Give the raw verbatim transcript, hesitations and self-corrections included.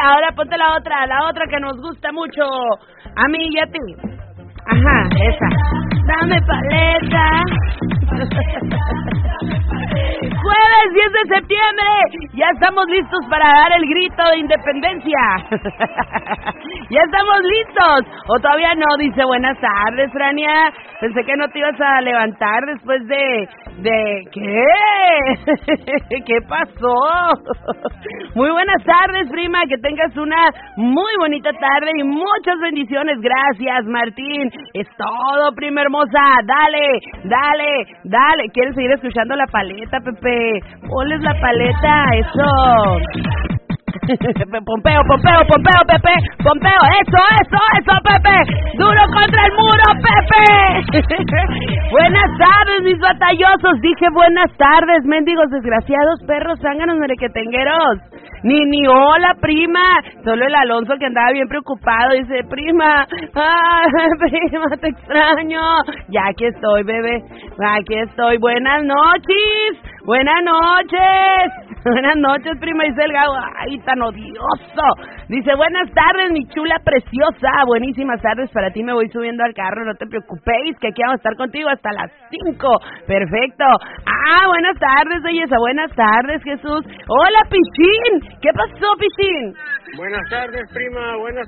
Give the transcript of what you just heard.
ahora ponte la otra, la otra que nos gusta mucho. A mí y a ti. Ajá, esa. Dame paleta. Jueves diez de septiembre, ya estamos listos para dar el grito de independencia. Ya estamos listos. O todavía no, dice buenas tardes, Frania. Pensé que no te ibas a levantar después de... ¿De qué? ¿Qué pasó? Muy buenas tardes, prima, que tengas una muy bonita tarde y muchas bendiciones. Gracias, Martín. Es todo, prima hermosa. Dale, dale, dale. ¿Quieres seguir escuchando la paleta, Pepe? Ponles la paleta, eso. Pompeo, Pompeo, Pompeo, Pepe, Pompeo, eso, eso, eso, Pepe, duro contra el muro, Pepe. Buenas tardes, mis batallosos, dije buenas tardes, mendigos desgraciados, perros, zánganos, merequetengueros. Ni, ni hola, prima, solo el Alonso que andaba bien preocupado, dice, prima, ay, prima, te extraño. Ya aquí estoy, bebé, aquí estoy, buenas noches, buenas noches. Buenas noches, prima, dice el Gabo. Ay, tan odioso. Dice, buenas tardes, mi chula preciosa. Buenísimas tardes para ti, me voy subiendo al carro, no te preocupéis, que aquí vamos a estar contigo hasta las cinco. Perfecto. Ah, buenas tardes, belleza. Buenas tardes, Jesús. Hola, Pichín. ¿Qué pasó, Pichín? Buenas tardes, prima. Buenas